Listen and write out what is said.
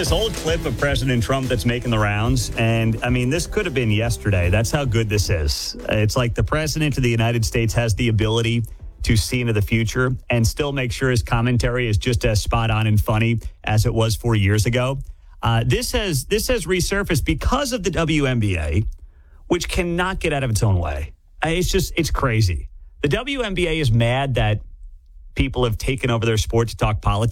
this old clip of President Trump that's making the rounds. And, I mean, this could have been yesterday. That's how good this is. It's like the president of the United States has the ability to see into the future and still make sure his commentary is just as spot on and funny as it was 4 years ago. This has resurfaced because of the WNBA, which cannot get out of its own way. It's crazy. The WNBA is mad that people have taken over their sport to talk politics.